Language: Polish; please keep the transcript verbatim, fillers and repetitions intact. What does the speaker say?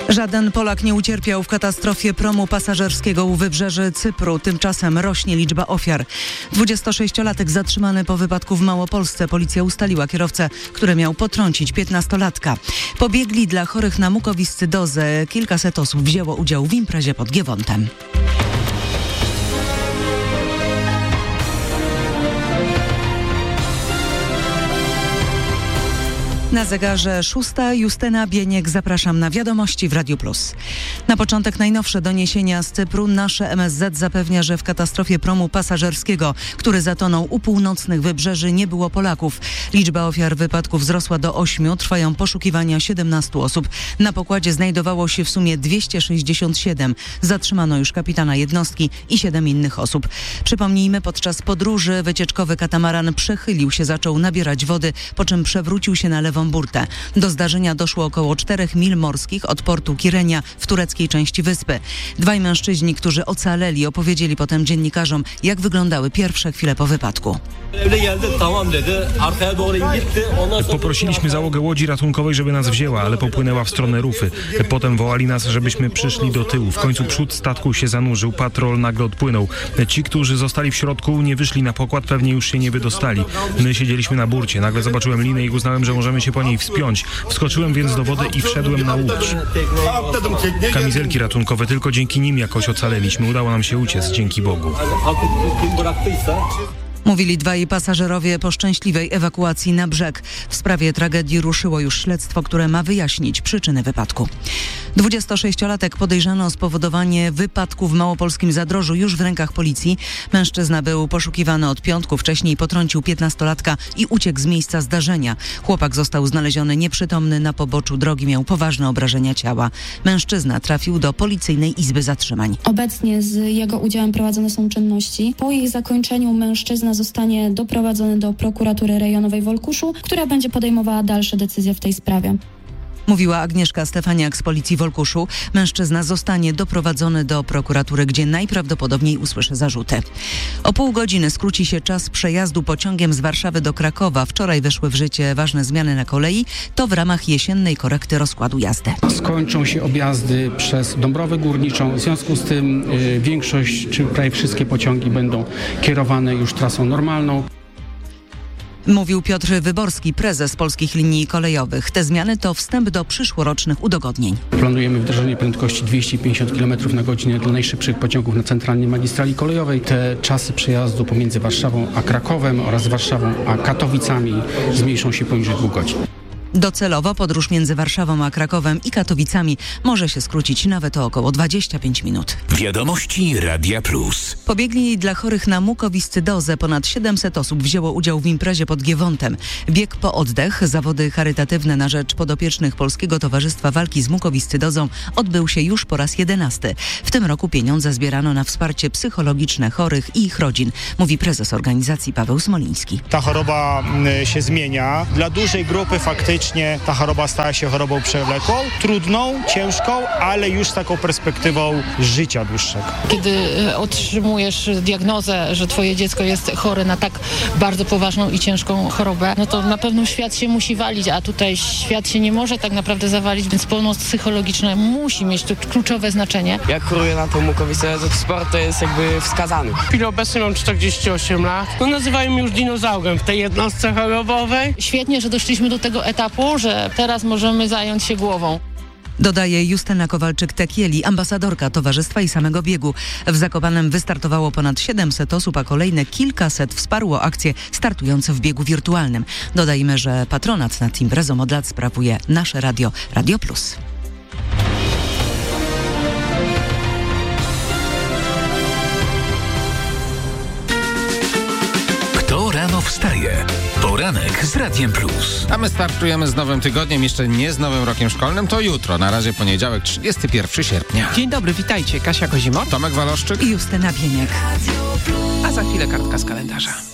Żaden Polak nie ucierpiał w katastrofie promu pasażerskiego u wybrzeży Cypru. Tymczasem rośnie liczba ofiar. dwudziestosześciolatek zatrzymany po wypadku w Małopolsce. Policja ustaliła kierowcę, który miał potrącić piętnastolatka. Pobiegli dla chorych na mukowiscydozę. Kilkaset osób wzięło udział w imprezie pod Giewontem. Na zegarze szósta. Justyna Bieniek. Zapraszam na wiadomości w Radiu Plus. Na początek najnowsze doniesienia z Cypru. Nasze M S Z zapewnia, że w katastrofie promu pasażerskiego, który zatonął u północnych wybrzeży, nie było Polaków. Liczba ofiar wypadku wzrosła do ośmiu. Trwają poszukiwania siedemnastu osób. Na pokładzie znajdowało się w sumie dwieście sześćdziesiąt siedem. Zatrzymano już kapitana jednostki i siedem innych osób. Przypomnijmy, podczas podróży wycieczkowy katamaran przechylił się, zaczął nabierać wody, po czym przewrócił się na lewą burtę. Do zdarzenia doszło około czterech mil morskich od portu Kirenia w tureckiej części wyspy. Dwaj mężczyźni, którzy ocaleli, opowiedzieli potem dziennikarzom, jak wyglądały pierwsze chwile po wypadku. Poprosiliśmy załogę łodzi ratunkowej, żeby nas wzięła, ale popłynęła w stronę Rufy. Potem wołali nas, żebyśmy przyszli do tyłu. W końcu przód statku się zanurzył, patrol nagle odpłynął. Ci, którzy zostali w środku, nie wyszli na pokład, pewnie już się nie wydostali. My siedzieliśmy na burcie. Nagle zobaczyłem linę i uznałem, że możemy się po niej wspiąć. Wskoczyłem więc do wody i wszedłem na łódź. Kamizelki ratunkowe, tylko dzięki nim jakoś ocaleliśmy. Udało nam się uciec, dzięki Bogu. Mówili dwaj pasażerowie po szczęśliwej ewakuacji na brzeg. W sprawie tragedii ruszyło już śledztwo, które ma wyjaśnić przyczyny wypadku. dwudziestosześciolatek podejrzany o spowodowanie wypadku w małopolskim Zadrożu już w rękach policji. Mężczyzna był poszukiwany od piątku. Wcześniej potrącił piętnastolatka i uciekł z miejsca zdarzenia. Chłopak został znaleziony nieprzytomny na poboczu drogi. Miał poważne obrażenia ciała. Mężczyzna trafił do policyjnej izby zatrzymań. Obecnie z jego udziałem prowadzone są czynności. Po ich zakończeniu mężczyzna zostanie doprowadzony do prokuratury rejonowej w Olkuszu, która będzie podejmowała dalsze decyzje w tej sprawie. Mówiła Agnieszka Stefaniak z policji w Olkuszu. Mężczyzna zostanie doprowadzony do prokuratury, gdzie najprawdopodobniej usłyszy zarzuty. O pół godziny skróci się czas przejazdu pociągiem z Warszawy do Krakowa. Wczoraj weszły w życie ważne zmiany na kolei. To w ramach jesiennej korekty rozkładu jazdy. Skończą się objazdy przez Dąbrowę Górniczą. W związku z tym y, większość, czy prawie wszystkie pociągi będą kierowane już trasą normalną. Mówił Piotr Wyborski, prezes Polskich Linii Kolejowych. Te zmiany to wstęp do przyszłorocznych udogodnień. Planujemy wdrożenie prędkości dwieście pięćdziesiąt kilometrów na godzinę dla najszybszych pociągów na centralnej magistrali kolejowej. Te czasy przejazdu pomiędzy Warszawą a Krakowem oraz Warszawą a Katowicami zmniejszą się poniżej dwóch godzin. Docelowo podróż między Warszawą a Krakowem i Katowicami może się skrócić nawet o około dwadzieścia pięć minut. Wiadomości Radia Plus. Pobiegli dla chorych na mukowiscydozę. Ponad siedemset osób wzięło udział w imprezie pod Giewontem. Bieg po oddech, zawody charytatywne na rzecz podopiecznych Polskiego Towarzystwa Walki z Mukowiscydozą odbył się już po raz jedenasty. W tym roku pieniądze zbierano na wsparcie psychologiczne chorych i ich rodzin, mówi prezes organizacji Paweł Smoliński. Ta choroba się zmienia. Dla dużej grupy faktycznie ta choroba stała się chorobą przewlekłą, trudną, ciężką, ale już z taką perspektywą życia dłuższego. Kiedy otrzymujesz diagnozę, że twoje dziecko jest chore na tak bardzo poważną i ciężką chorobę, no to na pewno świat się musi walić, a tutaj świat się nie może tak naprawdę zawalić, więc pomoc psychologiczna musi mieć tu kluczowe znaczenie. Jak choruję na tą mukowiscydozę, to sport to jest jakby wskazany. W chwili obecnej mam czterdzieści osiem lat. No nazywają mnie już dinozaurem w tej jednostce chorobowej. Świetnie, że doszliśmy do tego etapu, że teraz możemy zająć się głową. Dodaje Justyna Kowalczyk-Tekieli, ambasadorka towarzystwa i samego biegu. W Zakopanem wystartowało ponad siedemset osób, a kolejne kilkaset wsparło akcje startujące w biegu wirtualnym. Dodajmy, że patronat nad imprezą od lat sprawuje nasze radio, Radio Plus. Kto rano wstaje? Poranek z Radiem Plus. A my startujemy z nowym tygodniem, jeszcze nie z nowym rokiem szkolnym, to jutro. Na razie poniedziałek, trzydziestego pierwszego sierpnia. Dzień dobry, witajcie. Kasia Kozimor, Tomek Waloszczyk i Justyna Bieniek. A za chwilę kartka z kalendarza.